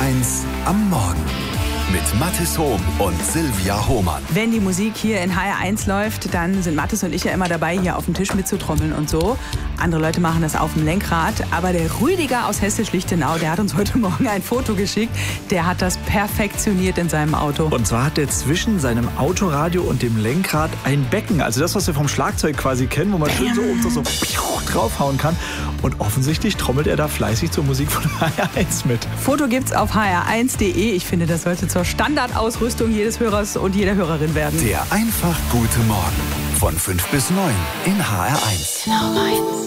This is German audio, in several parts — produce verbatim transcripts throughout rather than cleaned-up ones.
eins am Morgen mit Mathis Hohm und Silvia Hohmann. Wenn die Musik hier in H R eins läuft, dann sind Mathis und ich ja immer dabei, hier auf dem Tisch mitzutrommeln und so. Andere Leute machen das auf dem Lenkrad. Aber der Rüdiger aus Hessisch-Lichtenau, der hat uns heute Morgen ein Foto geschickt. Der hat das perfektioniert in seinem Auto. Und zwar hat er zwischen seinem Autoradio und dem Lenkrad ein Becken. Also das, was wir vom Schlagzeug quasi kennen, wo man schön so oben so draufhauen kann. Und offensichtlich trommelt er da fleißig zur Musik von H R eins mit. Foto gibt's auf h r eins punkt d e. Ich finde, das sollte zur Standardausrüstung jedes Hörers und jeder Hörerin werden. Der einfach gute Morgen von fünf bis neun in H R eins. Genau meins.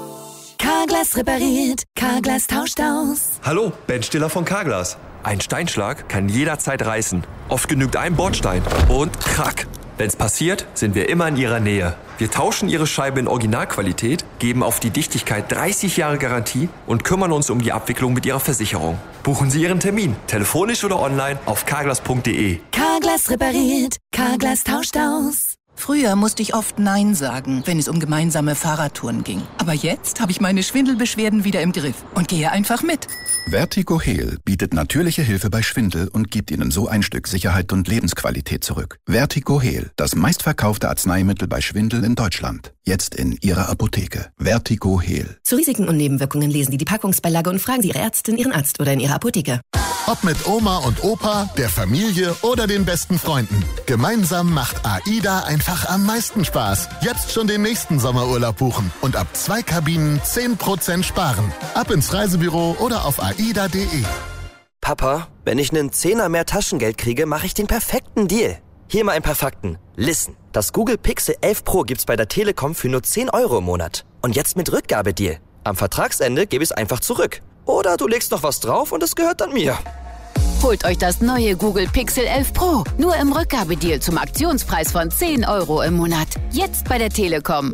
Carglass repariert, Carglass tauscht aus. Hallo, Ben Stiller von Carglass. Ein Steinschlag kann jederzeit reißen. Oft genügt ein Bordstein und krack. Wenn's passiert, sind wir immer in Ihrer Nähe. Wir tauschen Ihre Scheibe in Originalqualität, geben auf die Dichtigkeit dreißig Jahre Garantie und kümmern uns um die Abwicklung mit Ihrer Versicherung. Buchen Sie Ihren Termin, telefonisch oder online auf carglass punkt d e. Carglass repariert, Carglass tauscht aus. Früher musste ich oft Nein sagen, wenn es um gemeinsame Fahrradtouren ging. Aber jetzt habe ich meine Schwindelbeschwerden wieder im Griff und gehe einfach mit. Vertigo Heal bietet natürliche Hilfe bei Schwindel und gibt Ihnen so ein Stück Sicherheit und Lebensqualität zurück. Vertigo Heal, das meistverkaufte Arzneimittel bei Schwindel in Deutschland. Jetzt in Ihrer Apotheke. Vertigo Heal. Zu Risiken und Nebenwirkungen lesen Sie die Packungsbeilage und fragen Sie Ihre Ärztin, Ihren Arzt oder in Ihrer Apotheke. Ob mit Oma und Opa, der Familie oder den besten Freunden. Gemeinsam macht AIDA einfach am meisten Spaß. Jetzt schon den nächsten Sommerurlaub buchen und ab zwei Kabinen zehn Prozent sparen. Ab ins Reisebüro oder auf aida punkt d e. Papa, wenn ich einen Zehner mehr Taschengeld kriege, mache ich den perfekten Deal. Hier mal ein paar Fakten. Listen, das Google Pixel elf Pro gibt's bei der Telekom für nur zehn Euro im Monat. Und jetzt mit Rückgabedeal. Am Vertragsende gebe ich es einfach zurück. Oder du legst noch was drauf und es gehört dann mir. Holt euch das neue Google Pixel elf Pro. Nur im Rückgabedeal zum Aktionspreis von zehn Euro im Monat. Jetzt bei der Telekom.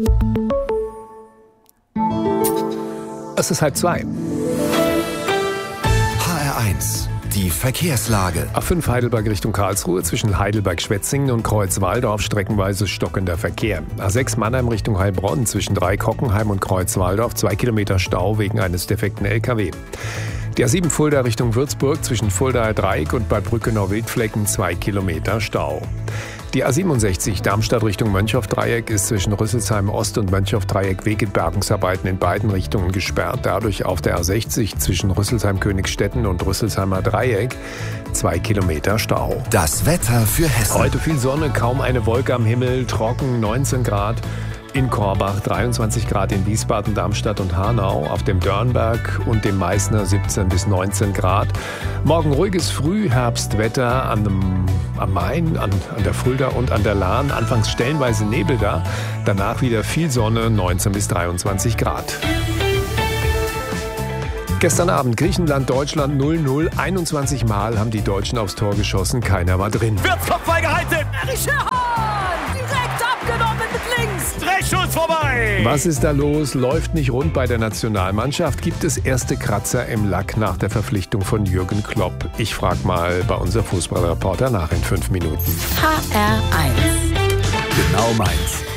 Es ist halb zwei. H R eins. Die Verkehrslage. A fünf Heidelberg Richtung Karlsruhe zwischen Heidelberg-Schwetzingen und Kreuzwaldorf streckenweise stockender Verkehr. A sechs Mannheim Richtung Heilbronn zwischen Dreikockenheim und Kreuzwaldorf zwei Kilometer Stau wegen eines defekten L K W. Die A sieben Fulda Richtung Würzburg zwischen Fuldaer Dreieck und Bad Brückenau-Wildflecken zwei Kilometer Stau. Die A siebenundsechzig Darmstadt Richtung Mönchhoff-Dreieck ist zwischen Rüsselsheim Ost und Mönchhoff-Dreieck wegen Bergungsarbeiten in beiden Richtungen gesperrt. Dadurch auf der A sechzig zwischen Rüsselsheim-Königsstetten und Rüsselsheimer Dreieck zwei Kilometer Stau. Das Wetter für Hessen. Heute viel Sonne, kaum eine Wolke am Himmel, trocken neunzehn Grad. In Korbach dreiundzwanzig Grad, in Wiesbaden, Darmstadt und Hanau, auf dem Dörnberg und dem Meißner siebzehn bis neunzehn Grad. Morgen ruhiges Frühherbstwetter an dem, am Main, an, an der Fulda und an der Lahn. Anfangs stellenweise Nebel da, danach wieder viel Sonne, neunzehn bis dreiundzwanzig Grad. Gestern Abend Griechenland, Deutschland null null. einundzwanzig Mal haben die Deutschen aufs Tor geschossen, keiner war drin. Wird's Kopfball gehalten! Direkt abgenommen mit links! Drehschuss vorbei! Was ist da los? Läuft nicht rund bei der Nationalmannschaft? Gibt es erste Kratzer im Lack nach der Verpflichtung von Jürgen Klopp? Ich frag mal bei unserem Fußballreporter nach in fünf Minuten. H R eins. Genau meins.